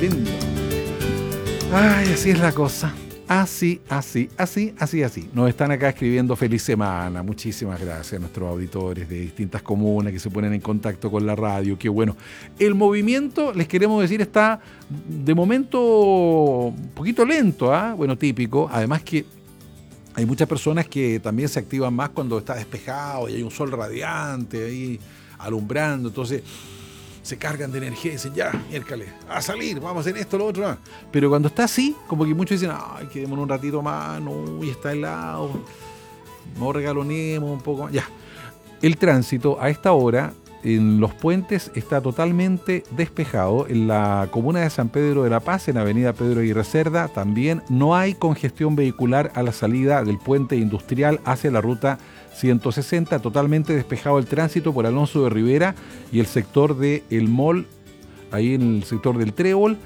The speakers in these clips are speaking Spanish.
lindo. Ay, así es la cosa. Así. Nos están acá escribiendo feliz semana. Muchísimas gracias a nuestros auditores de distintas comunas que se ponen en contacto con la radio. Qué bueno. El movimiento, les queremos decir, está de momento un poquito lento, ¿ah? Bueno, típico. Además que hay muchas personas que también se activan más cuando está despejado y hay un sol radiante ahí alumbrando. Entonces se cargan de energía y dicen, ya, miércoles, a salir, vamos a hacer esto, lo otro. Pero cuando está así, como que muchos dicen, ay, quedémonos un ratito más, no, y está helado, no regalonemos un poco más. Ya, el tránsito a esta hora en los puentes está totalmente despejado. En la comuna de San Pedro de la Paz, en avenida Pedro Aguirre Cerda, también no hay congestión vehicular a la salida del puente industrial hacia la ruta 160, totalmente despejado el tránsito por Alonso de Rivera y el sector de El Mall, ahí en el sector del Trébol.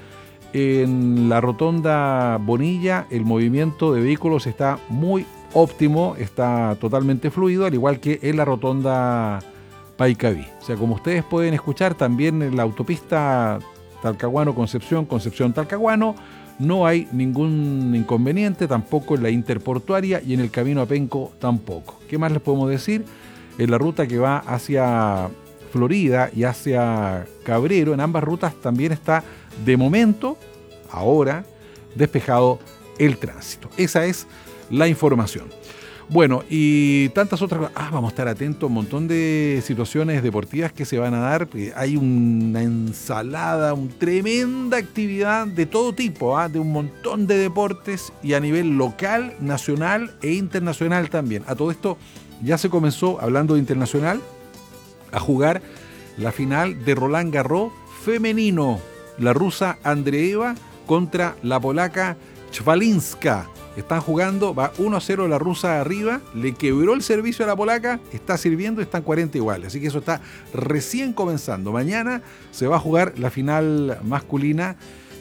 En la rotonda Bonilla el movimiento de vehículos está muy óptimo, está totalmente fluido, al igual que en la rotonda Paicaví. O sea, como ustedes pueden escuchar, también en la autopista Talcahuano-Concepción, Concepción-Talcahuano, no hay ningún inconveniente, tampoco en la interportuaria y en el camino a Penco tampoco. ¿Qué más les podemos decir? En la ruta que va hacia Florida y hacia Cabrero, en ambas rutas también está, de momento, ahora, despejado el tránsito. Esa es la información. Bueno, y tantas otras cosas. Vamos a estar atentos a un montón de situaciones deportivas que se van a dar. Hay una ensalada, una tremenda actividad de todo tipo, de un montón de deportes y a nivel local, nacional e internacional también. A todo esto ya se comenzó, hablando de internacional, a jugar la final de Roland Garros femenino. La rusa Andreeva contra la polaca Chwalinska. Están jugando, va 1-0 la rusa arriba, le quebró el servicio a la polaca, está sirviendo y están 40 iguales. Así que eso está recién comenzando. Mañana se va a jugar la final masculina,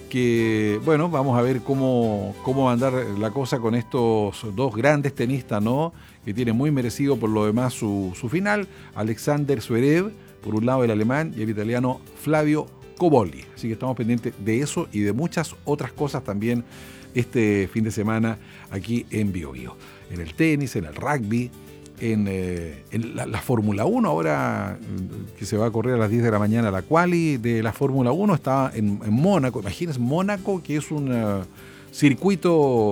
que bueno, vamos a ver cómo va a andar la cosa con estos dos grandes tenistas, ¿no? Que tienen muy merecido por lo demás su final. Alexander Zverev, por un lado el alemán, y el italiano Flavio Cobolli. Así que estamos pendientes de eso y de muchas otras cosas también este fin de semana aquí en Bio Bio. En el tenis, en el rugby, en la Fórmula 1, ahora que se va a correr a las 10 de la mañana la quali de la Fórmula 1, está en Mónaco. Imagínense, Mónaco, que es un circuito